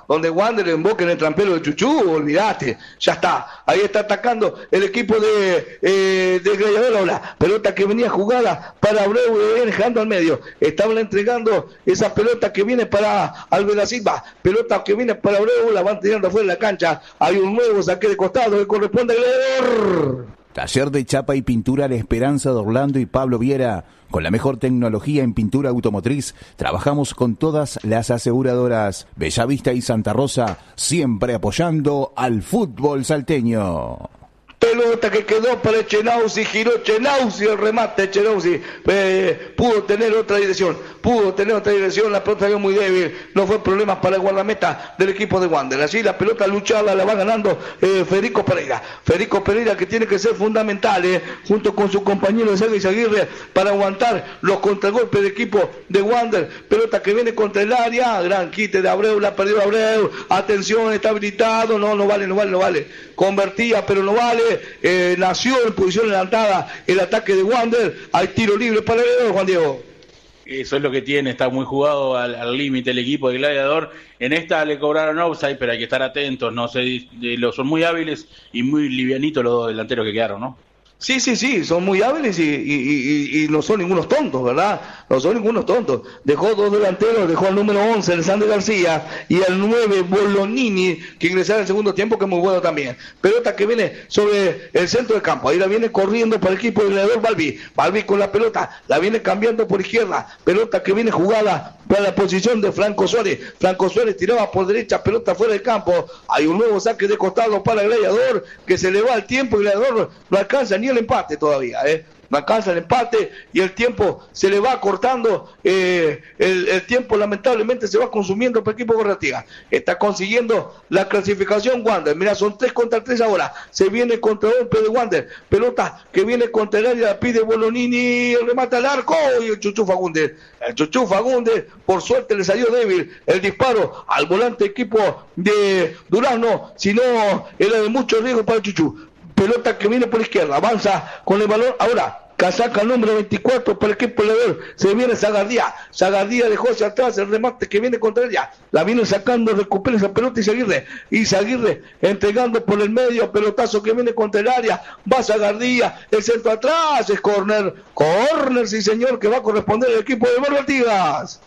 donde Wander emboca en el trampero de Chuchu, olvidaste, ya está, ahí está atacando el equipo de Gladiador ahora, pelota que venía jugada para Abreu, viene dejando al medio, estaban entregando esa pelota que viene para Álvaro Silva, pelota que viene para Abreu, la van tirando afuera de la cancha, hay un nuevo saque de costado que corresponde a Gladiador. Taller de Chapa y Pintura La Esperanza de Orlando y Pablo Viera. Con la mejor tecnología en pintura automotriz, trabajamos con todas las aseguradoras. Bellavista y Santa Rosa, siempre apoyando al fútbol salteño. Pelota que quedó para Echenauzi, giró Echenauzi, el remate de Echenauzi, pudo tener otra dirección, la pelota salió muy débil, no fue problema para el guardameta del equipo de Wander. Allí la pelota luchada la va ganando Federico Pereira que tiene que ser fundamental, junto con su compañero de Sergio Aguirre, para aguantar los contragolpes del equipo de Wander. Pelota que viene contra el área, gran quite de Abreu, la perdió Abreu, atención, está habilitado, no vale, convertía pero no vale. Nació en posición adelantada el ataque de Wander, hay tiro libre para el Juan Diego. Eso es lo que tiene, está muy jugado al límite el equipo de Gladiador. En esta le cobraron offside, pero hay que estar atentos, son muy hábiles y muy livianitos los dos delanteros que quedaron, ¿no? Sí, son muy hábiles y no son ningunos tontos, ¿verdad? No son ningunos tontos. Dejó dos delanteros, dejó al número 11, el Sander García, y al 9, Bolonini, que ingresará en el segundo tiempo, que es muy bueno también. Pelota que viene sobre el centro del campo, ahí la viene corriendo para el equipo del Gladiador Balbi con la pelota, la viene cambiando por izquierda, pelota que viene jugada para la posición de Franco Suárez tiraba por derecha, pelota fuera del campo, hay un nuevo saque de costado para el Gladiador, que se le va el tiempo, y el Gladiador no alcanza ni el empate todavía, no alcanza el empate y el tiempo se le va cortando, el tiempo lamentablemente se va consumiendo para el equipo Gorratiga. Está consiguiendo la clasificación Wander, mira, son 3 contra 3 ahora, se viene contra golpe de Wander, pelota que viene contra el área, la pide Bolonini, el remate al arco y el Chuchu Fagundes, por suerte le salió débil el disparo al volante equipo de Durazno, si no era de mucho riesgo para el Chuchu. Pelota que viene por izquierda, avanza con el balón, ahora casaca número 24 para el equipo Gladiador, se viene Zagardía dejó hacia atrás el remate que viene contra ella, la viene sacando, recupera esa pelota Izaguirre entregando por el medio, pelotazo que viene contra el área, va Zagardía, el centro atrás, es córner, sí señor, que va a corresponder al equipo de Barratigas.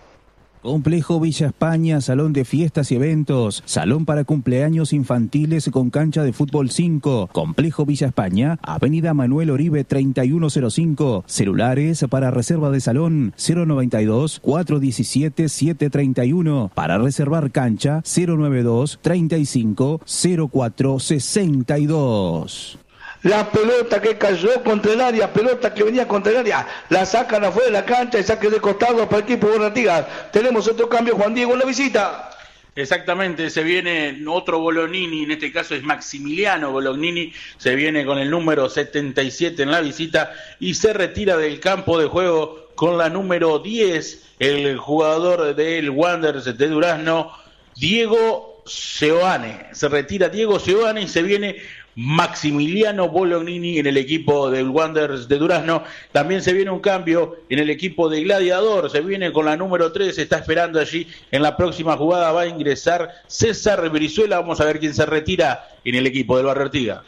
Complejo Villa España, salón de fiestas y eventos, salón para cumpleaños infantiles con cancha de fútbol 5. Complejo Villa España, Avenida Manuel Oribe 3105. Celulares para reserva de salón 092-417-731. Para reservar cancha 092-35-0462. La pelota que cayó contra el área, pelota que venía contra el área, la sacan afuera de la cancha y saque de costado para el equipo de Barratigas. Tenemos otro cambio, Juan Diego, en la visita. Exactamente, se viene otro Bolognini, en este caso es Maximiliano Bolognini, se viene con el número 77 en la visita y se retira del campo de juego con la número 10, el jugador del Wanderers de Durazno, Diego Seoane. Se retira Diego Seoane y se viene Maximiliano Bolognini en el equipo del Wanderers de Durazno. También se viene un cambio en el equipo de Gladiador, se viene con la número 3, se está esperando allí en la próxima jugada, va a ingresar César Brizuela. Vamos a ver quién se retira en el equipo del Barrio Artigas.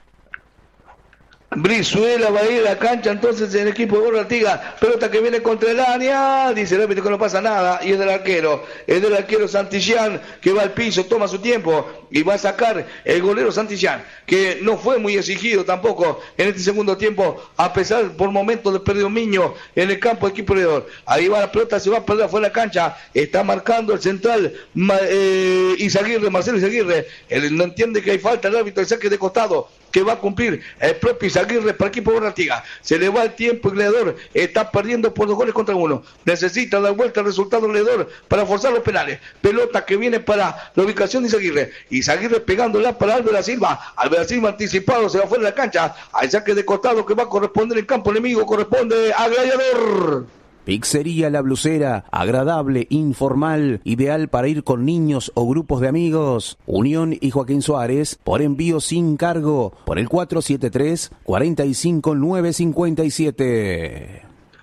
Brizuela va a ir a la cancha entonces en el equipo de Barrio Artigas, pelota que viene contra el área, dice el árbitro que no pasa nada, y es del arquero Santillán, que va al piso, toma su tiempo y va a sacar el golero Santillán, que no fue muy exigido tampoco en este segundo tiempo, a pesar por momentos de predominio en el campo del equipo perdedor. Ahí va la pelota, se va a perder afuera de la cancha, está marcando el central Marcelo Izaguirre, él no entiende que hay falta, el árbitro, el saque de costado que va a cumplir el propio Izaguirre para el equipo de Barratigas. Se le va el tiempo, el Gladiador está perdiendo por 2 goles contra 1. Necesita dar vuelta al resultado del Gladiador para forzar los penales. Pelota que viene para la ubicación de Izaguirre pegándola para Álvaro Silva. Álvaro Silva anticipado, se va fuera de la cancha. Al saque de costado que va a corresponder en campo enemigo, corresponde a Gladiador. Pizzería La Blusera, agradable, informal, ideal para ir con niños o grupos de amigos. Unión y Joaquín Suárez, por envío sin cargo, por el 473-45957.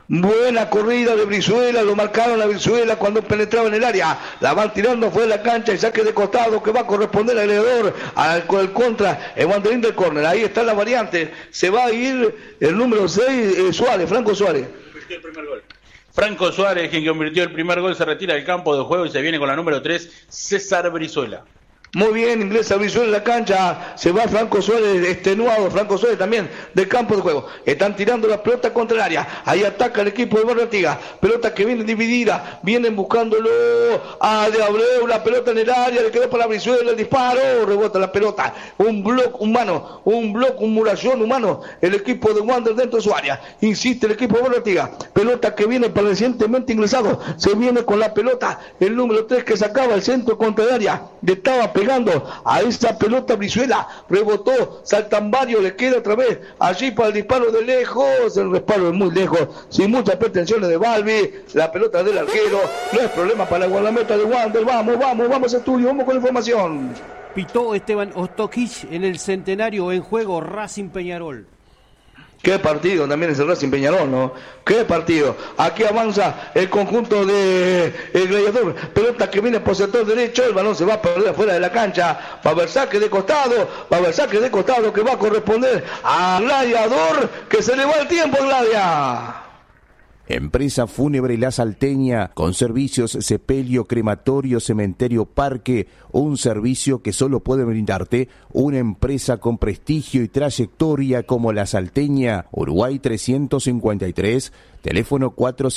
Buena corrida de Brizuela, lo marcaron a Brizuela cuando penetraba en el área, la van tirando fuera de la cancha y saque de costado que va a corresponder al heredor, con el contra, el banderín del córner. Ahí está la variante, se va a ir el número 6, Suárez, Franco Suárez. Convirtió el primer gol. Franco Suárez, quien convirtió el primer gol, se retira del campo de juego y se viene con la número 3, César Brizuela. Muy bien, ingresa Brizuela en la cancha, se va Franco Suárez, extenuado, Franco Suárez también del campo de juego. Están tirando la pelota contra el área, ahí ataca el equipo de Barrio Artigas, pelota que viene dividida, vienen buscándolo a De Abreu, la pelota en el área, le quedó para Brizuela, el disparo, rebota la pelota, un bloque humano, un murallón humano, el equipo de Wander dentro de su área, insiste el equipo de Barrio Artigas, pelota que viene para recientemente ingresado, se viene con la pelota, el número 3 que sacaba el centro contra el área, le estaba pegando a esa pelota Brizuela, rebotó, saltan varios, le queda otra vez allí para el disparo de lejos, el disparo es muy lejos, sin muchas pretensiones de Balbi, la pelota del arquero, no es problema para la guardameta de Wander. Vamos estudio, vamos con la información. Pitó Esteban Ostokic en el centenario, en juego Racing Peñarol. Qué partido también es el Racing Peñarol, ¿no? Qué partido. Aquí avanza el conjunto de el Gladiador. Pelota que viene por sector derecho. El balón se va a perder afuera de la cancha. Va a haber saque de costado. Que va a corresponder a Gladiador. Que se le va el tiempo, Gladia. Empresa Fúnebre La Salteña, con servicios sepelio, crematorio, cementerio, parque, un servicio que solo puede brindarte una empresa con prestigio y trayectoria como La Salteña. Uruguay 353, teléfono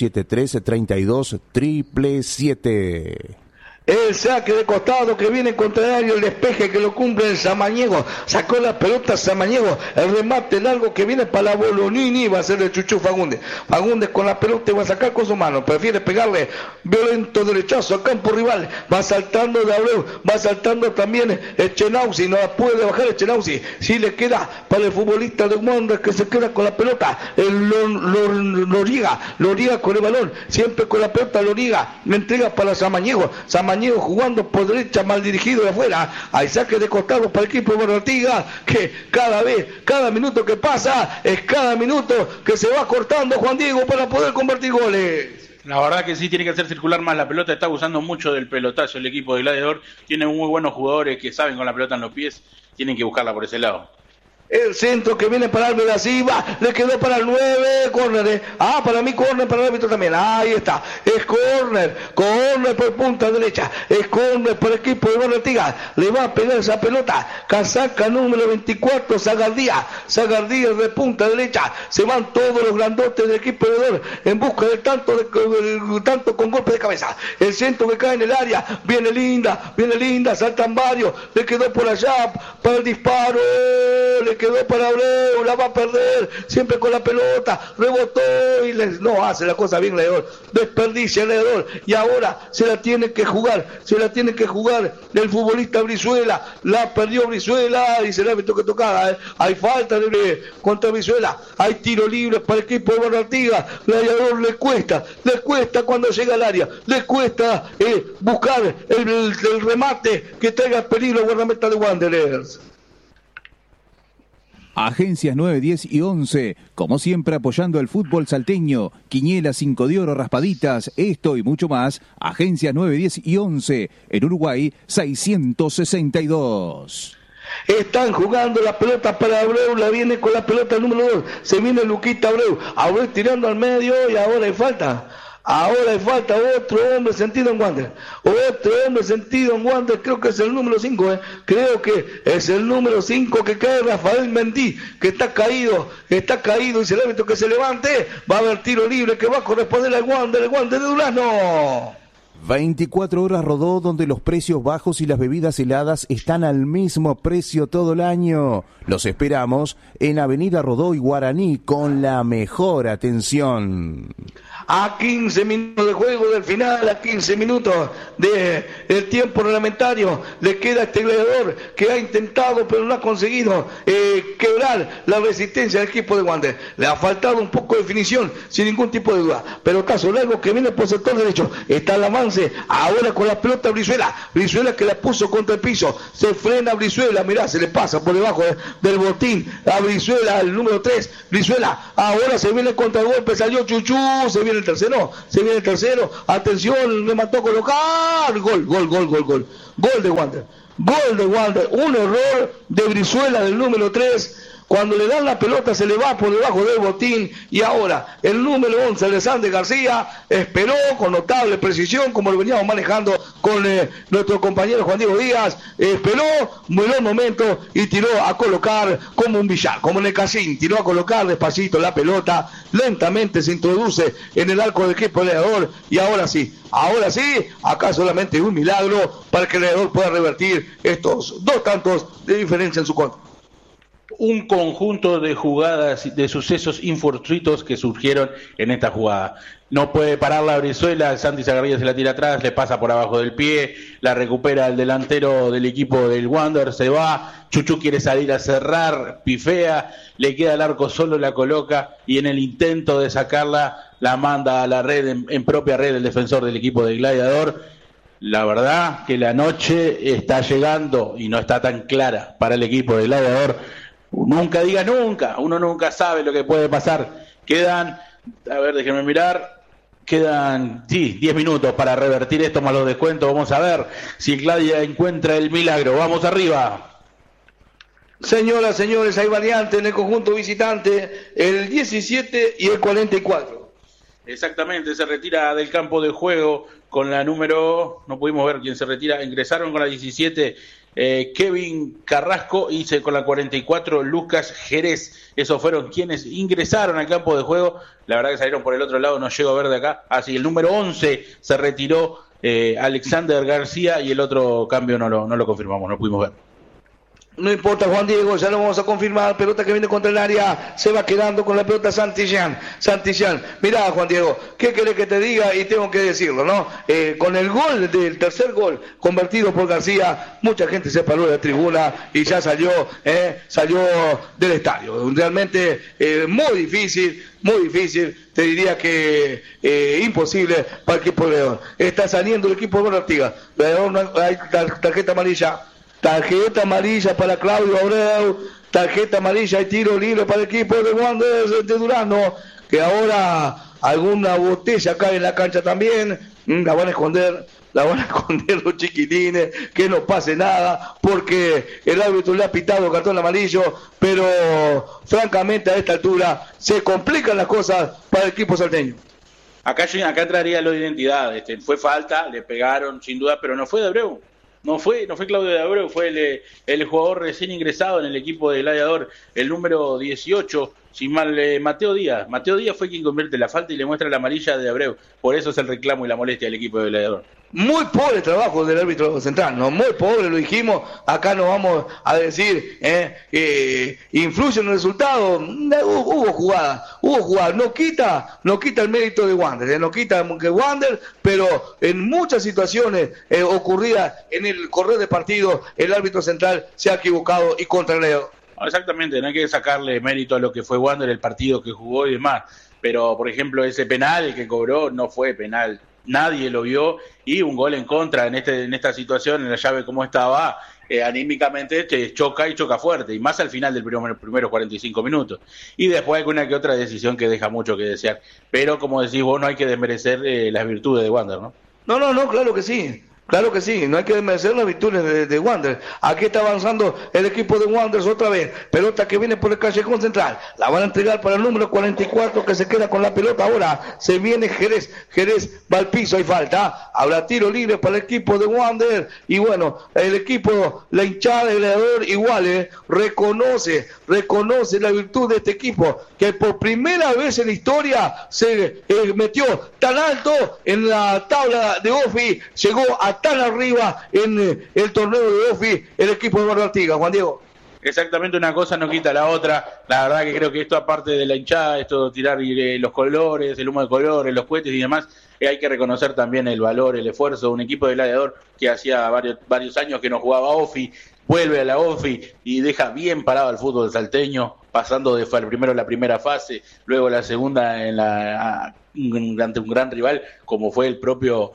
473-32-777. El saque de costado que viene contrario, el despeje que lo cumple el Samaniego, sacó la pelota Samaniego, el remate largo que viene para la Bolonini, va a ser el Chuchu Fagundes con la pelota y va a sacar con su mano, prefiere pegarle violento derechazo al campo rival, va saltando de Abreu, va saltando también Echenauzi, no la puede bajar Echenauzi, si le queda para el futbolista de Wander que se queda con la pelota, el Loriga con el balón, siempre con la pelota Loriga, le entrega para Samaniego jugando por derecha, mal dirigido de afuera, hay saque de costado para el equipo de Barrio Artigas, que cada minuto que pasa, es cada minuto que se va cortando Juan Diego para poder convertir goles. La verdad que sí, tiene que hacer circular más la pelota, está abusando mucho del pelotazo el equipo de Gladiador, tiene muy buenos jugadores que saben con la pelota en los pies, tienen que buscarla por ese lado. El centro que viene para Álvaro Silva, le quedó para el 9, córner, para mí córner, para el árbitro también, ahí está, es córner por punta derecha, es córner por el equipo de Barrio Artigas, le va a pegar esa pelota, casaca número 24, Zagardía de punta derecha, se van todos los grandotes del equipo de en busca del tanto con golpe de cabeza, el centro que cae en el área, viene linda, saltan varios, le quedó por allá, para el disparo, le quedó para Abreu, la va a perder, siempre con la pelota, rebotó y no hace la cosa bien Gladiador, desperdicia el Gladiador y ahora se la tiene que jugar el futbolista Brizuela, la perdió Brizuela, dice el árbitro que tocaba, hay falta contra Brizuela, hay tiro libre para el equipo de Barrio Artigas, Gladiador le cuesta cuando llega al área, le cuesta buscar el remate que traiga peligro al guardameta de Wanderers. Agencias 9, 10 y 11, como siempre apoyando el fútbol salteño, Quiñelas, 5 de oro, raspaditas, esto y mucho más. Agencias 9, 10 y 11, en Uruguay 662. Están jugando la pelota para Abreu, la viene con la pelota el número 2, se viene Luquita Abreu tirando al medio y ahora hay falta otro hombre sentido en Wander, creo que es el número 5, creo que es el número 5 que cae Rafael Mendí, que está caído, dice el árbitro que se levante, va a haber tiro libre que va a corresponder al Wander, el Wander de Durazno. 24 horas Rodó, donde los precios bajos y las bebidas heladas están al mismo precio todo el año. Los esperamos en Avenida Rodó y Guaraní con la mejor atención. a 15 minutos de juego del final, a 15 minutos del tiempo reglamentario. Le queda este Gladiador que ha intentado pero no ha conseguido quebrar la resistencia del equipo de Wander. Le ha faltado un poco de definición, sin ningún tipo de duda. Pelotazo largo que viene por el sector derecho. Está el avance, ahora con la pelota Brizuela que la puso contra el piso. Se frena Brizuela, mirá, se le pasa por debajo del botín a Brizuela, el número 3. Brizuela, ahora se viene contra el golpe, salió Chuchú, se viene el tercero, atención, remató a colocar, gol de Wander, un error de Brizuela del número 3. Cuando le dan la pelota se le va por debajo del botín y ahora el número 11, Alexander García, esperó con notable precisión, como lo veníamos manejando con nuestro compañero Juan Diego Díaz, esperó, miró el momento y tiró a colocar como un billar, como en el casín, tiró a colocar despacito la pelota, lentamente se introduce en el arco del equipo Gladiador y ahora sí, acá solamente un milagro para que el Gladiador pueda revertir estos 2 tantos de diferencia en su contra. Un conjunto de jugadas, de sucesos infortuitos que surgieron en esta jugada. No puede parar la Brizuela, Santi Zagarría se la tira atrás, le pasa por abajo del pie, la recupera el delantero del equipo del Wander, se va, Chuchú quiere salir a cerrar, pifea, le queda el arco solo, la coloca y en el intento de sacarla, la manda a la red, en propia red el defensor del equipo del Gladiador. La verdad que la noche está llegando y no está tan clara para el equipo del Gladiador. Nunca diga nunca, uno nunca sabe lo que puede pasar. Quedan 10 minutos para revertir esto más los descuentos. Vamos a ver si el Gladia encuentra el milagro. Vamos arriba. Señoras, señores, hay variantes en el conjunto visitante, el 17 y el 44. Exactamente, se retira del campo de juego con la número, no pudimos ver quién se retira, ingresaron con la 17 Kevin Carrasco y con la 44 Lucas Jerez. Esos fueron quienes ingresaron al campo de juego. La verdad que salieron por el otro lado, no llego a ver de acá. Así el número 11 se retiró Alexander García y el otro cambio no lo confirmamos, no pudimos ver. No importa, Juan Diego, ya lo vamos a confirmar. Pelota que viene contra el área, se va quedando con la pelota Santillán. Mirá, Juan Diego, ¿qué querés que te diga? Y tengo que decirlo, ¿no? Con el gol del tercer gol convertido por García, mucha gente se paró de la tribuna y ya salió del estadio. Realmente muy difícil, te diría que imposible para el equipo de León. Está saliendo el equipo de Artigas. Hay tarjeta amarilla. Tarjeta amarilla para Claudio Abreu, tarjeta amarilla y tiro libre para el equipo de Wanderers de Durazno, que ahora alguna botella cae en la cancha también, la van a esconder los chiquitines, que no pase nada, porque el árbitro le ha pitado cartón amarillo, pero francamente a esta altura se complican las cosas para el equipo salteño. Acá traería lo de identidad, fue falta, le pegaron sin duda, pero no fue de Abreu. No fue Claudio de Abreu, fue el jugador recién ingresado en el equipo de Gladiador, el número 18, sin mal, Mateo Díaz. Mateo Díaz fue quien convierte la falta y le muestra la amarilla de Abreu. Por eso es el reclamo y la molestia del equipo de Gladiador. Muy pobre trabajo del árbitro central, no, muy pobre, lo dijimos, acá no vamos a decir influye en el resultado. Hubo jugada, no quita el mérito de Wander, no quita que Wander, pero en muchas situaciones ocurridas en el correr de partido, el árbitro central se ha equivocado y contra el Gladiador. Exactamente, no hay que sacarle mérito a lo que fue Wander, el partido que jugó y demás, pero por ejemplo ese penal que cobró no fue penal. Nadie lo vio y un gol en contra en esta situación, en la llave como estaba, anímicamente te choca y choca fuerte, y más al final del primeros 45 minutos. Y después alguna que otra decisión que deja mucho que desear. Pero como decís vos, no hay que desmerecer las virtudes de Wander, ¿no? No, claro que sí. Claro que sí, no hay que desmerecer las virtudes de Wander. Aquí está avanzando el equipo de Wanderers otra vez. Pelota que viene por el callejón central. La van a entregar para el número 44 que se queda con la pelota. Ahora se viene Jerez va al piso, hay falta. Habrá tiro libre para el equipo de Wanderers. Y bueno, el equipo, la hinchada del Gladiador igual reconoce la virtud de este equipo, que por primera vez en la historia se metió tan alto en la tabla de OFI, llegó a tan arriba en el torneo de OFI el equipo de Barrio Artigas, Juan Diego. Exactamente, una cosa no quita la otra. La verdad que creo que esto, aparte de la hinchada, esto de tirar los colores, el humo de colores, los cohetes y demás, hay que reconocer también el valor, el esfuerzo de un equipo de Gladiador que hacía varios años que no jugaba OFI, vuelve a la OFI y deja bien parado al fútbol salteño, pasando primero la primera fase, luego la segunda ante un gran rival como fue el propio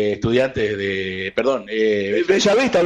Bellavista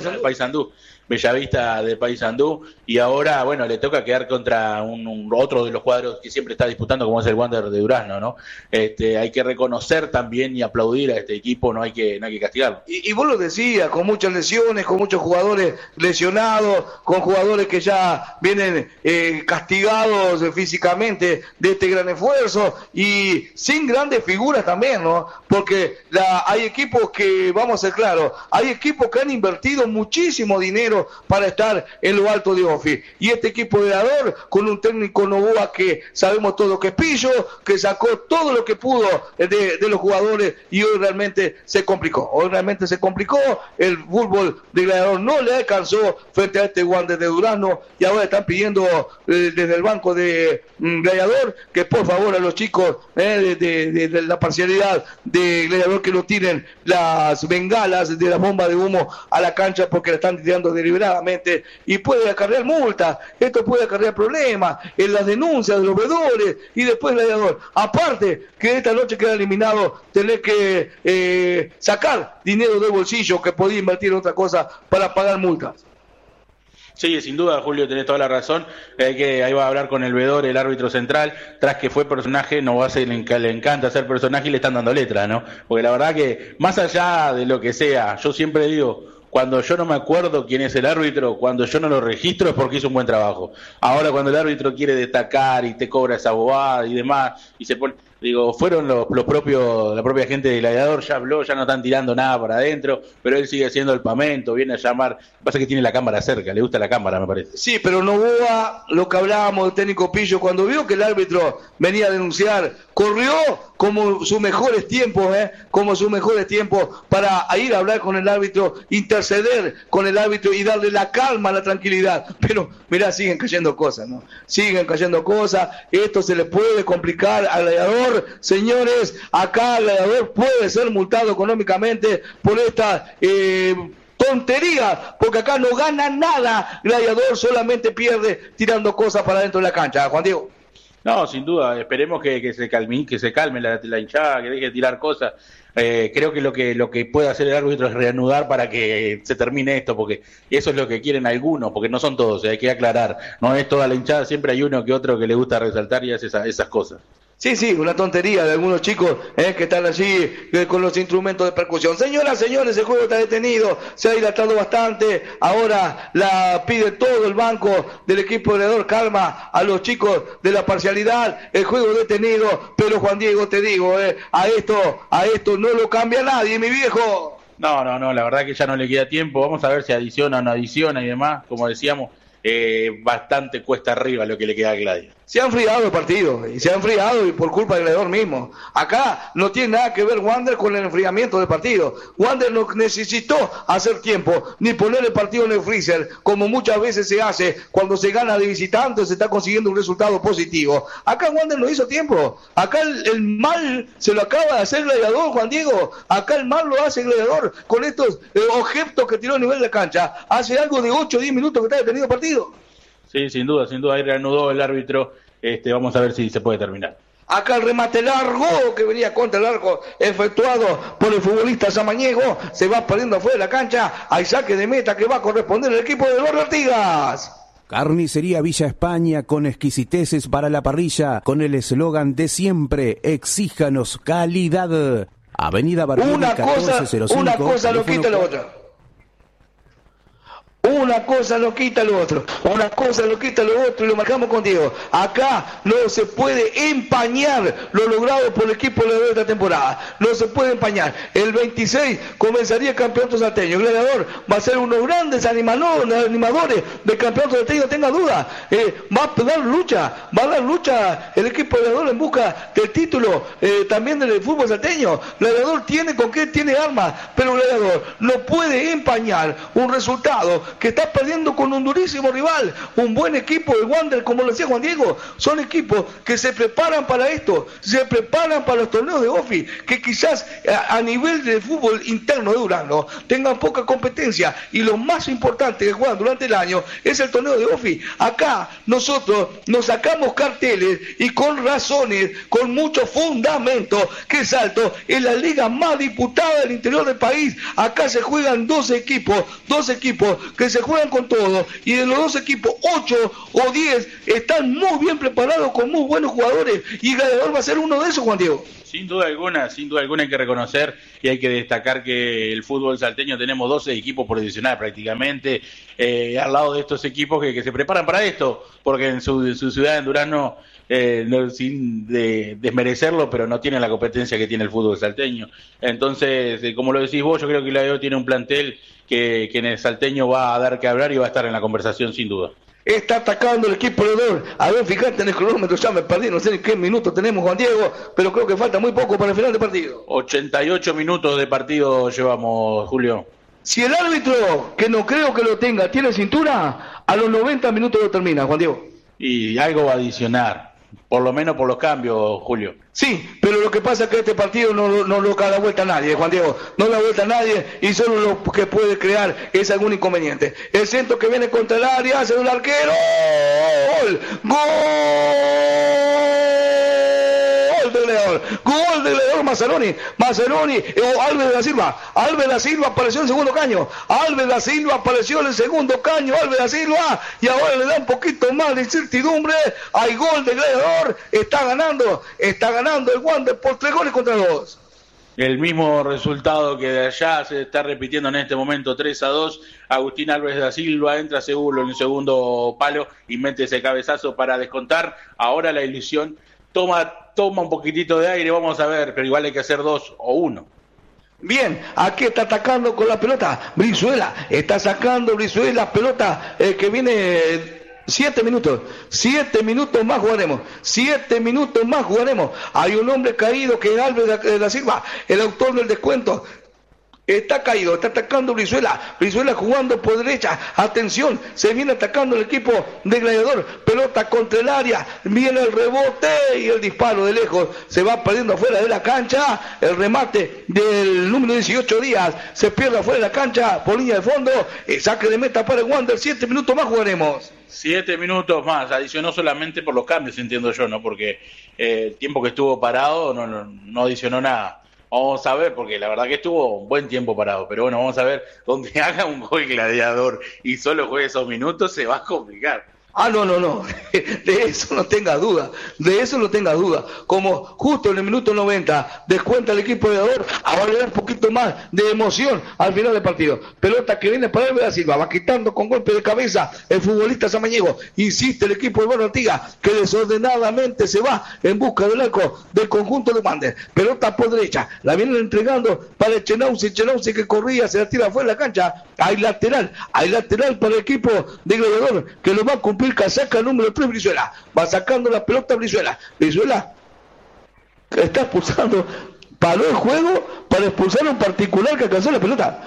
de Paysandú, y ahora, bueno, le toca quedar contra otro de los cuadros que siempre está disputando, como es el Wander de Durazno, ¿no? Hay que reconocer también y aplaudir a este equipo, no hay que castigarlo. Y vos lo decías, con muchas lesiones, con muchos jugadores lesionados, con jugadores que ya vienen castigados físicamente de este gran esfuerzo, y sin grandes figuras también, ¿no? Porque hay equipos que, vamos a ser claros, hay equipos que han invertido muchísimo dinero para estar en lo alto de OFI, y este equipo de Gladiador, con un técnico Novoa que sabemos todo que es pillo, que sacó todo lo que pudo de los jugadores, y hoy realmente se complicó, el fútbol de Gladiador no le alcanzó frente a este Wander de Durazno, y ahora están pidiendo desde el banco de Gladiador que por favor a los chicos de la parcialidad de Gladiador que no tiren las bengalas de la bomba de humo a la cancha, porque la están tirando deliberadamente y puede acarrear multas, esto puede acarrear problemas en las denuncias de los veedores, y después Gladiador, aparte que esta noche queda eliminado, tener que sacar dinero del bolsillo que podía invertir en otra cosa para pagar multas. Sí, sin duda, Julio, tenés toda la razón. Ahí va a hablar con el veedor, el árbitro central, tras que fue personaje, le encanta ser personaje y le están dando letra, ¿no? Porque la verdad que, más allá de lo que sea, yo siempre digo, cuando yo no me acuerdo quién es el árbitro, cuando yo no lo registro es porque hizo un buen trabajo. Ahora cuando el árbitro quiere destacar y te cobra esa bobada y demás, y se pone... Digo, fueron la propia gente de Gladiador, ya habló, ya no están tirando nada para adentro, pero él sigue haciendo el pamento, viene a llamar, pasa que tiene la cámara cerca, le gusta la cámara, me parece. Sí, pero Novoa, lo que hablábamos del técnico Pillo, cuando vio que el árbitro venía a denunciar, corrió como sus mejores tiempos, para ir a hablar con el árbitro, interceder con el árbitro y darle la calma, la tranquilidad. Pero, mirá, siguen cayendo cosas, ¿no? Esto se le puede complicar al Gladiador. Señores, acá el Gladiador puede ser multado económicamente por esta tontería, porque acá no gana nada. Gladiador solamente pierde tirando cosas para dentro de la cancha. Juan Diego. No, sin duda, esperemos que se calme la hinchada, que deje de tirar cosas. Creo que lo que puede hacer el árbitro es reanudar para que se termine esto, porque eso es lo que quieren algunos, porque no son todos, hay que aclarar, no es toda la hinchada, siempre hay uno que otro que le gusta resaltar y hace esas cosas. Sí, una tontería de algunos chicos que están allí con los instrumentos de percusión. Señoras, señores, el juego está detenido, se ha dilatado bastante, ahora la pide todo el banco del equipo de Gladiador, calma a los chicos de la parcialidad, el juego detenido, pero Juan Diego, te digo, a esto no lo cambia nadie, mi viejo. No, la verdad que ya no le queda tiempo, vamos a ver si adiciona o no adiciona y demás, como decíamos, bastante cuesta arriba lo que le queda a Gladio. Se han enfriado el partido, y por culpa del Gladiador mismo. Acá no tiene nada que ver Wander con el enfriamiento del partido. Wander no necesitó hacer tiempo, ni poner el partido en el freezer, como muchas veces se hace cuando se gana de visitante, se está consiguiendo un resultado positivo. Acá Wander no hizo tiempo. Acá el mal se lo acaba de hacer el Gladiador, Juan Diego. Acá el mal lo hace el Gladiador con estos objetos que tiró a nivel de cancha. Hace algo de 8 o 10 minutos que está detenido el partido. Sí, sin duda, ahí reanudó el árbitro, vamos a ver si se puede terminar. Acá el remate largo que venía contra el arco, efectuado por el futbolista Samaniego, se va perdiendo afuera de la cancha, hay saque de meta que va a corresponder al equipo de Eduardo Artigas. Carnicería Villa España, con exquisiteces para la parrilla, con el eslogan de siempre, exíjanos calidad. Avenida Barbini 1405. Una cosa lo quita la otra. Una cosa lo quita lo otro, y lo marcamos contigo. Acá no se puede empañar lo logrado por el equipo de esta temporada, no se puede empañar. El 26 comenzaría el campeonato salteño. El Gladiador va a ser unos grandes animadores del campeonato salteño, no tenga duda. Va a dar lucha el equipo de Gladiador en busca del título también del fútbol salteño. Gladiador tiene con qué, tiene armas, pero Gladiador no puede empañar un resultado que está perdiendo con un durísimo rival, un buen equipo de Wander, como lo decía Juan Diego. Son equipos que se preparan para esto, se preparan para los torneos de OFI, que quizás a nivel de fútbol interno de Durazno tengan poca competencia, y lo más importante que juegan durante el año es el torneo de OFI. Acá nosotros nos sacamos carteles, y con razones, con mucho fundamento, que Salto es la liga más disputada del interior del país. Acá se juegan 12 equipos que se juegan con todo, y de los 12 equipos, 8 o 10 están muy bien preparados con muy buenos jugadores, y Gladiador va a ser uno de esos, Juan Diego. Sin duda alguna hay que reconocer y hay que destacar que el fútbol salteño tenemos 12 equipos profesionales prácticamente, al lado de estos equipos que se preparan para esto, porque en su ciudad, en Durazno, sin desmerecerlo, pero no tienen la competencia que tiene el fútbol salteño. Entonces, como lo decís vos, yo creo que Gladiador tiene un plantel que en el salteño va a dar que hablar y va a estar en la conversación sin duda. Está atacando el equipo de Dor. A ver, fíjate en el cronómetro, ya me perdí, no sé en qué minuto tenemos, Juan Diego, pero creo que falta muy poco para el final del partido. 88 minutos de partido llevamos, Julio. Si el árbitro, que no creo que lo tenga, tiene cintura, a los 90 minutos lo termina, Juan Diego. Y algo va a adicionar, por lo menos por los cambios, Julio. Sí, pero lo que pasa es que este partido no lo da vuelta a nadie, Juan Diego. No da vuelta a nadie, y solo lo que puede crear es algún inconveniente. El centro que viene contra el área, hace un arquero. ¡Gol! Gol de Gladiador Mazzaroni, Alves de la Silva. Alves de la Silva apareció en el segundo caño. Alves de la Silva, y ahora le da un poquito más de incertidumbre. Hay gol de Gladiador, está ganando el Wander por 3-2. El mismo resultado que de allá se está repitiendo en este momento, 3-2. Agustín Alves da Silva entra seguro en el segundo palo y mete ese cabezazo para descontar. Ahora la ilusión toma un poquitito de aire, vamos a ver, pero igual hay que hacer 2 o 1. Bien, aquí está atacando con la pelota Brizuela, está sacando Brizuela, pelota que viene. 7 minutos más jugaremos. Hay un hombre caído que es Alves de la Silva, el autor del descuento. Está caído, está atacando Brizuela jugando por derecha. Atención, se viene atacando el equipo de Gladiador. Pelota contra el área, viene el rebote y el disparo de lejos. Se va perdiendo afuera de la cancha. El remate del número 18 Díaz se pierde afuera de la cancha por línea de fondo. El saque de meta para el Wander. 7 minutos más jugaremos. 7 minutos más, adicionó solamente por los cambios, entiendo yo, ¿no? Porque el tiempo que estuvo parado no adicionó nada. Vamos a ver, porque la verdad que estuvo un buen tiempo parado, pero bueno, vamos a ver, donde haga un gol Gladiador y solo juegue esos minutos, se va a complicar. No, de eso no tenga duda, como justo en el minuto 90 descuenta el equipo de Gladiador, ahora le da un poquito más de emoción al final del partido. Pelota que viene para Alves da Silva, va quitando con golpe de cabeza el futbolista samaniego, insiste el equipo de Eduardo Artigas, que desordenadamente se va en busca del arco del conjunto de Wander. Pelota por derecha, la vienen entregando para el Chenauzi que corría, se la tira afuera de la cancha. Hay lateral para el equipo de Gladiador, que lo va a cumplir casaca número 3 Brizuela. Va sacando la pelota Brizuela está expulsando. Paró el juego para expulsar a un particular que alcanzó la pelota.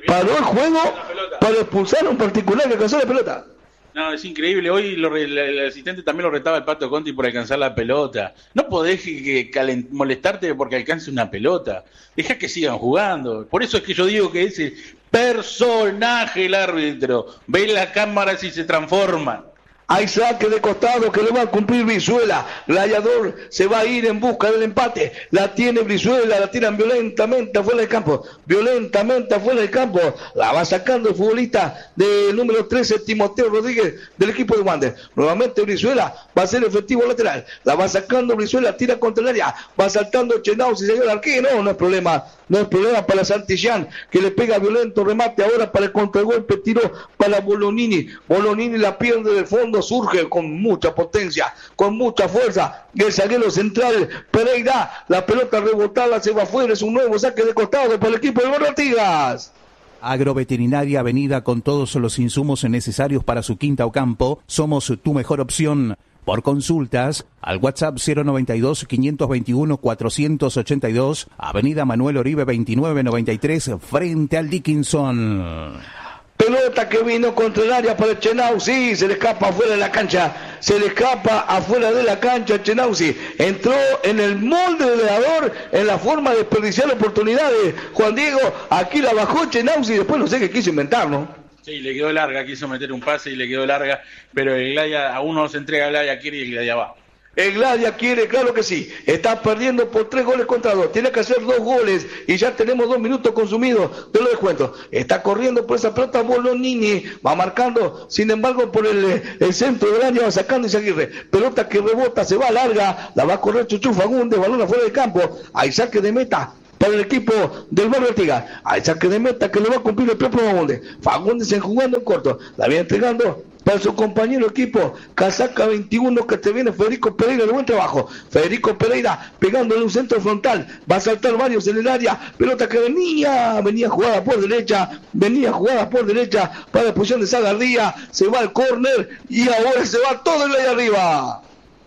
No, es increíble. Hoy el asistente también lo retaba el Pato Conti por alcanzar la pelota. No podés molestarte porque alcance una pelota. Deja que sigan jugando. Por eso es que yo digo que es el personaje el árbitro. Ve la cámara si se transforma. Hay saque de costado que le va a cumplir Brizuela. Gladiador se va a ir en busca del empate. La tiene Brizuela, la tiran violentamente afuera del campo. La va sacando el futbolista del número 13, Timoteo Rodríguez, del equipo de Wander. Nuevamente Brizuela va a ser efectivo lateral. La va sacando Brizuela, tira contra el área. Va saltando Chenauzi, se dio el arquero. No es problema para Santillán, que le pega violento remate ahora para el contragolpe. Tiro para Bolonini. Bolonini la pierde del fondo. Surge con mucha potencia, con mucha fuerza el zaguero central Pereira, la pelota rebotada se va afuera, es un nuevo saque de costado para el equipo de Eduardo Artigas. Agroveterinaria Avenida, con todos los insumos necesarios para su quinta o campo. Somos tu mejor opción. Por consultas, al WhatsApp 092-521-482, Avenida Manuel Oribe 2993, frente al Dickinson. pelota que vino contra el área para Chenauzi, se le escapa afuera de la cancha, Chenauzi, entró en el molde del goleador, en la forma de desperdiciar oportunidades, Juan Diego, aquí la bajó Chenauzi y después no sé qué quiso inventar, ¿no? Sí, le quedó larga, quiso meter un pase y le quedó larga, pero el Gladia, a uno se entrega el Gladia quiere y el Gladia va. El Gladia quiere, claro que sí. Está perdiendo por 3-2. Tiene que hacer 2 goles y ya tenemos 2 minutos consumidos de los descuentos. Está corriendo por esa pelota Bolonini. Va marcando, sin embargo, por el centro del área, va sacando Izaguirre. Pelota que rebota, se va larga. La va a correr Chuchu Fagundes, balón afuera del campo. Hay saque de meta para el equipo del Barrio Artigas. Hay saque de meta que lo va a cumplir el propio Fagundes. Fagundes jugando en corto. La viene entregando para su compañero equipo, Casaca 21, que te viene Federico Pereira, de buen trabajo. Federico Pereira pegándole un centro frontal, va a saltar varios en el área, pelota que venía jugada por derecha para la posición de Zagardía, se va al córner y ahora se va todo el área arriba.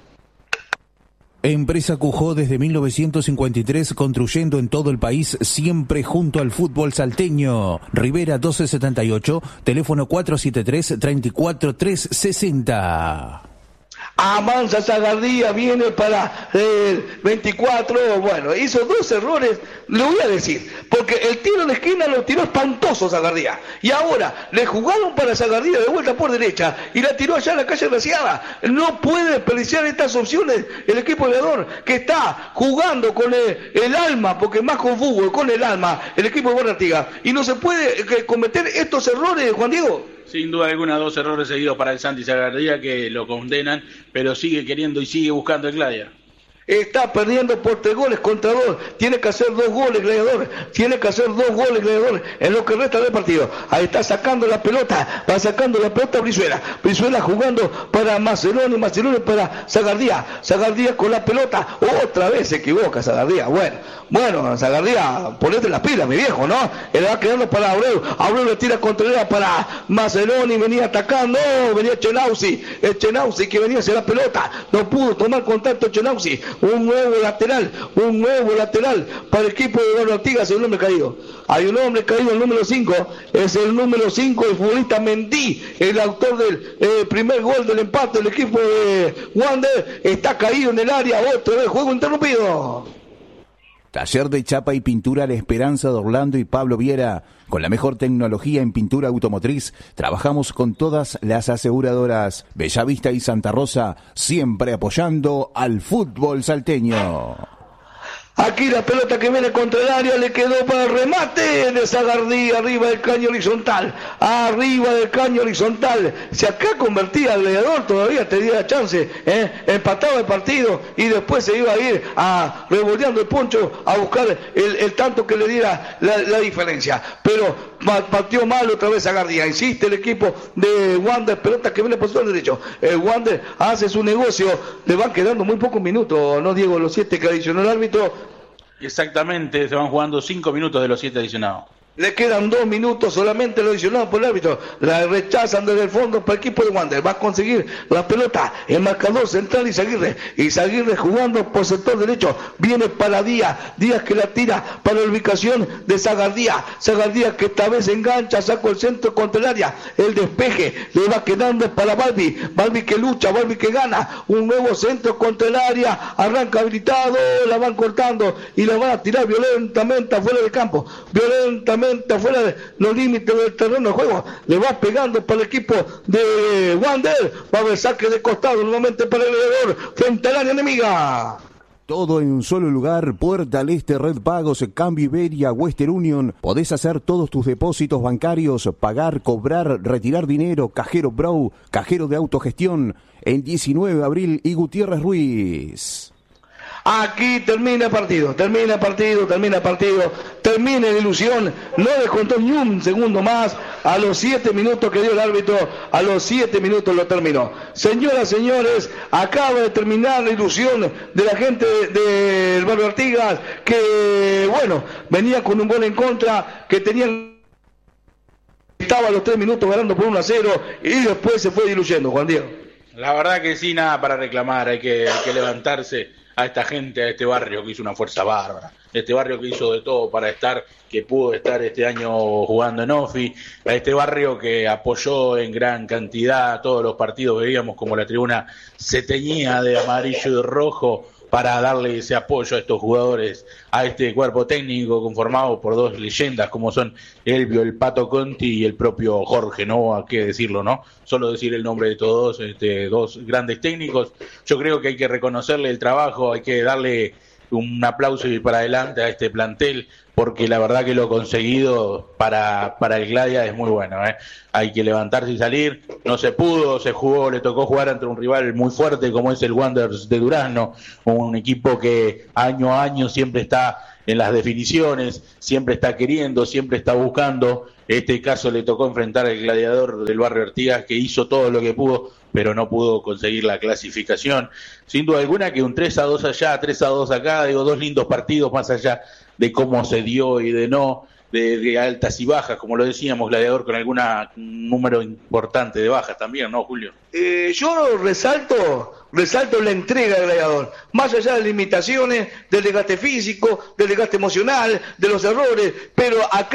Empresa Cujó desde 1953 construyendo en todo el país, siempre junto al fútbol salteño. Rivera 1278, teléfono 473-34360. Avanza Zagardía, viene para el 24, bueno, hizo 2 errores, le voy a decir, porque el tiro de esquina lo tiró espantoso Zagardía, y ahora le jugaron para Zagardía de vuelta por derecha, y la tiró allá a la calle Graciada. No puede desperdiciar estas opciones el equipo goleador, que está jugando con el alma, porque más con fútbol, con el alma, el equipo de Barrio Artigas, y no se puede cometer estos errores, Juan Diego. Sin duda alguna, 2 errores seguidos para el Santi Zagardía que lo condenan, pero sigue queriendo y sigue buscando el Gladia. Está perdiendo por 3-2. Tiene que hacer 2 goles, Gladiador. En lo que resta del partido. Ahí está sacando la pelota. Va sacando la pelota Brizuela. Brizuela jugando para Maceroni para Zagardía. Zagardía con la pelota. Otra vez se equivoca Zagardía. Bueno, Zagardía, ponete las pilas, mi viejo, ¿no? Él va quedando para Abreu. Abreu le tira contra para Maceroni. Venía atacando. Venía Chenauzi. El Chenauzi que venía hacia la pelota. No pudo tomar contacto Chenauzi. Un nuevo lateral para el equipo de Barrio Artigas, el hombre caído. Hay un hombre caído, el número 5, es el número 5, el futbolista Mendí, el autor del primer gol del empate del equipo de Wander, está caído en el área, otra vez, juego interrumpido. Taller de chapa y pintura La Esperanza de Orlando y Pablo Viera. Con la mejor tecnología en pintura automotriz, trabajamos con todas las aseguradoras. Bellavista y Santa Rosa, siempre apoyando al fútbol salteño. Aquí la pelota que viene contra el área, le quedó para el remate de Zagardía, arriba del caño horizontal. Si acá convertía al Gladiador, todavía tenía la chance, empataba el partido y después se iba a ir revolteando el poncho a buscar el tanto que le diera la diferencia. Pero partió mal otra vez Zagardía. Insiste el equipo de Wander, pelota que viene por el derecho. El Wander hace su negocio, le van quedando muy pocos minutos, ¿no, Diego? Los 7 que adicionó el árbitro. Exactamente, se van jugando 5 minutos de los 7 adicionados. Le quedan 2 minutos solamente lo adicionado por el árbitro. La rechazan desde el fondo para el equipo de Wander. Va a conseguir la pelota. El marcador central Izaguirre. Izaguirre jugando por sector derecho. Viene para Díaz. Díaz que la tira para la ubicación de Zagardía. Zagardía que esta vez engancha. Saca el centro contra el área. El despeje le va quedando para Balbi. Balbi que lucha. Balbi que gana. Un nuevo centro contra el área. Arranca habilitado. La van cortando y la van a tirar violentamente afuera del campo. Afuera de los límites del terreno de juego, le va pegando para el equipo de Wander, va a haber saque de costado nuevamente para el Gladiador frente al área enemiga. Todo en un solo lugar, Puerta al Este, Red Pagos, Cambio Iberia, Western Union. Podés hacer todos tus depósitos bancarios, pagar, cobrar, retirar dinero, Cajero Bro, cajero de autogestión, en 19 de abril y Gutiérrez Ruiz. Aquí termina el partido, termina la ilusión, no descontó ni un segundo más, a los 7 minutos que dio el árbitro, a los 7 minutos lo terminó. Señoras, señores, acaba de terminar la ilusión de la gente del Barrio Artigas, que bueno, venía con un gol en contra, que estaba a los 3 minutos ganando por 1-0 y después se fue diluyendo, Juan Diego. La verdad que sí, nada para reclamar, hay que levantarse a esta gente, a este barrio que hizo una fuerza bárbara, este barrio que hizo de todo para estar que pudo estar este año jugando en Ofi, a este barrio que apoyó en gran cantidad todos los partidos, veíamos como la tribuna se teñía de amarillo y rojo para darle ese apoyo a estos jugadores, a este cuerpo técnico conformado por dos leyendas como son Elvio, el Pato Conti y el propio Jorge, ¿no? ¿A qué decirlo, no? Solo decir el nombre de todos, dos grandes técnicos. Yo creo que hay que reconocerle el trabajo, hay que darle un aplauso y para adelante a este plantel, porque la verdad que lo conseguido para el Gladia es muy bueno, ¿eh? Hay que levantarse y salir, no se pudo, se jugó, le tocó jugar ante un rival muy fuerte como es el Wanderers de Durazno, un equipo que año a año siempre está en las definiciones, siempre está queriendo, siempre está buscando. Este caso le tocó enfrentar al Gladiador del barrio Artigas, que hizo todo lo que pudo, pero no pudo conseguir la clasificación. Sin duda alguna que un 3-2 allá, 3-2 acá, digo, dos lindos partidos más allá de cómo se dio y de no, de altas y bajas, como lo decíamos, Gladiador con algún número importante de bajas también, ¿no, Julio? Yo resalto la entrega del Gladiador, más allá de las limitaciones, del desgaste físico, del desgaste emocional, de los errores, pero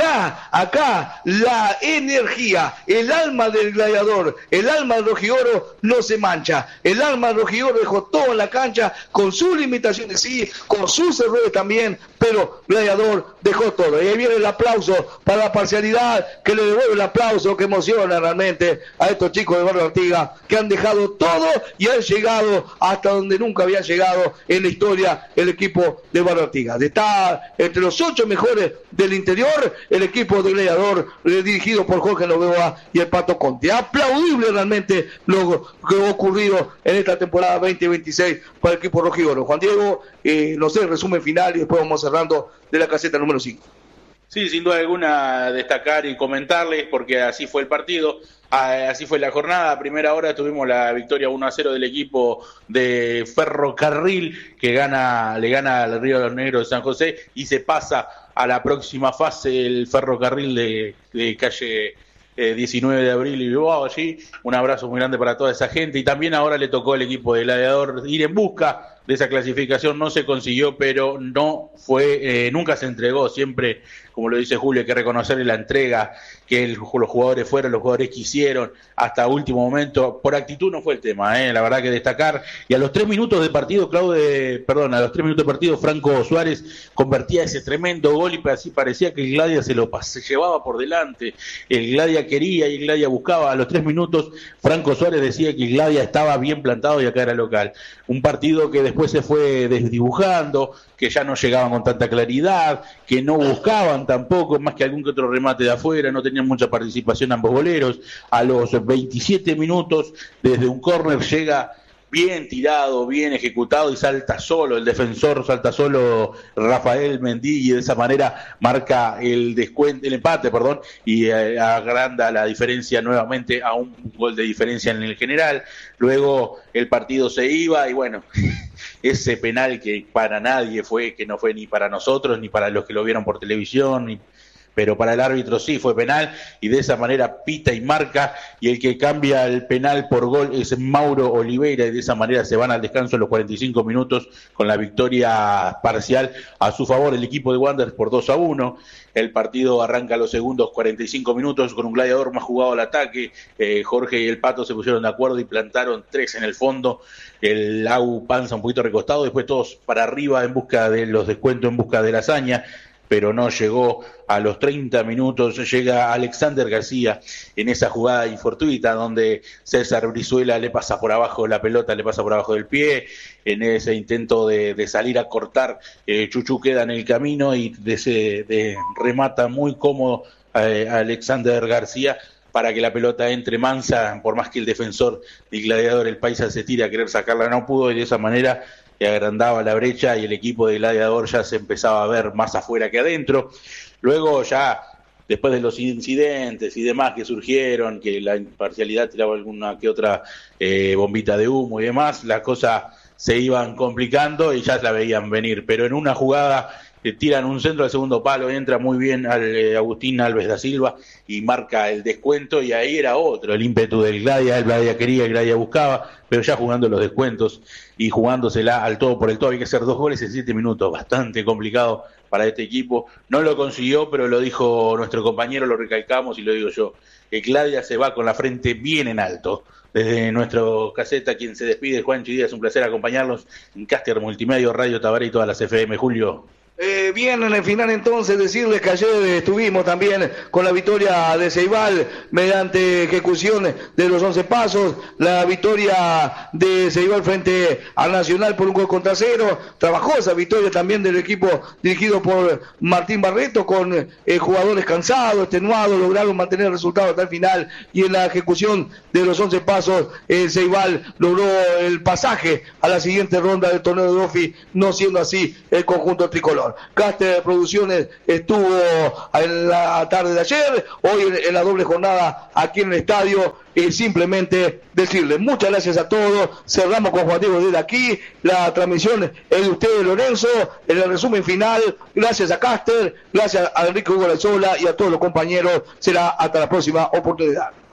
acá la energía, el alma del Gladiador, el alma del Rojioro no se mancha, el alma del Rojioro dejó todo en la cancha, con sus limitaciones sí, con sus errores también, pero Gladiador dejó todo, y ahí viene el aplauso para la parcialidad, que le devuelve el aplauso, que emociona realmente a estos chicos de Barrio Artigas, que han dejado todo y han llegado hasta donde nunca había llegado en la historia el equipo de Barrio Artigas. Está entre los 8 mejores del interior el equipo de Gladiador, dirigido por Jorge Novoa y el Pato Conti. Aplaudible realmente lo que ha ocurrido en esta temporada 2026 para el equipo rojiblanco. Juan Diego, no sé, resumen final y después vamos cerrando de la caseta número 5. Sí, sin duda alguna destacar y comentarles, porque así fue el partido, así fue la jornada. A primera hora tuvimos la victoria 1-0 del equipo de Ferrocarril, que le gana al Río de los Negros de San José y se pasa a la próxima fase el Ferrocarril de calle 19 de abril y Bilbao allí. Un abrazo muy grande para toda esa gente, y también ahora le tocó al equipo de Gladiador ir en busca de esa clasificación. No se consiguió, pero no fue, nunca se entregó. Siempre, como lo dice Julio, hay que reconocerle la entrega que los jugadores fueron, los jugadores quisieron hasta último momento. Por actitud no fue el tema, la verdad que destacar. Y a los 3 minutos de partido, Franco Suárez convertía ese tremendo gol, y así parecía que el Gladia se llevaba por delante. El Gladia quería y el Gladia buscaba. A los 3 minutos Franco Suárez decía que el Gladia estaba bien plantado y acá era local. Un partido que después se fue desdibujando, que ya no llegaban con tanta claridad, que no buscaban tampoco más que algún que otro remate de afuera, no tenían mucha participación ambos goleros. A los 27 minutos, desde un córner llega bien tirado, bien ejecutado, y salta solo el defensor, Rafael Mendí, y de esa manera marca el empate, y agranda la diferencia nuevamente a un gol de diferencia en el general. Luego el partido se iba, y bueno, ese penal que para nadie fue, que no fue ni para nosotros ni para los que lo vieron por televisión, pero para el árbitro sí fue penal, y de esa manera pita y marca, y el que cambia el penal por gol es Mauro Oliveira, y de esa manera se van al descanso en los 45 minutos con la victoria parcial a su favor el equipo de Wanderers por 2-1. El partido arranca a los segundos 45 minutos con un Gladiador más jugado al ataque. Jorge y el Pato se pusieron de acuerdo y plantaron 3 en el fondo. El Lau Panza un poquito recostado, después todos para arriba en busca de los descuentos, en busca de la hazaña, pero no llegó. A los 30 minutos llega Alexander García en esa jugada infortuita donde César Brizuela le pasa por abajo la pelota, le pasa por abajo del pie, en ese intento de salir a cortar. Chuchu queda en el camino y remata muy cómodo Alexander García para que la pelota entre mansa, por más que el defensor del Gladiador, el Paisa, se tira a querer sacarla, no pudo, y de esa manera agrandaba la brecha y el equipo de Gladiador ya se empezaba a ver más afuera que adentro. Luego ya, después de los incidentes y demás que surgieron, que la imparcialidad tiraba alguna que otra bombita de humo y demás, las cosas se iban complicando y ya la veían venir, pero en una jugada tiran un centro al segundo palo, entra muy bien Agustín Alves da Silva y marca el descuento, y ahí era otro el ímpetu del Gladia. El Gladia quería, el Gladia buscaba, pero ya jugando los descuentos y jugándosela al todo por el todo. Hay que hacer 2 goles en 7 minutos, bastante complicado para este equipo. No lo consiguió, pero lo dijo nuestro compañero, lo recalcamos y lo digo yo, que Claudia se va con la frente bien en alto. Desde nuestro caseta, quien se despide, Juanchi Díaz, un placer acompañarlos en Caster Multimedia, Radio Tabaré y todas las FM. Julio. Bien, en el final entonces decirles que ayer estuvimos también con la victoria de Ceibal mediante ejecución de los 11 pasos, la victoria de Ceibal frente al Nacional por 1-0, trabajó esa victoria también del equipo dirigido por Martín Barreto con jugadores cansados, extenuados, lograron mantener el resultado hasta el final y en la ejecución de los 11 pasos Ceibal logró el pasaje a la siguiente ronda del torneo de OFI, no siendo así el conjunto tricolor. Caster Producciones estuvo en la tarde de ayer, hoy en la doble jornada aquí en el estadio, y simplemente decirles muchas gracias a todos. Cerramos con Juan Diego desde aquí, la transmisión es de ustedes, Lorenzo, en el resumen final, gracias a Caster, gracias a Enrique Hugo Lazola y a todos los compañeros, será hasta la próxima oportunidad.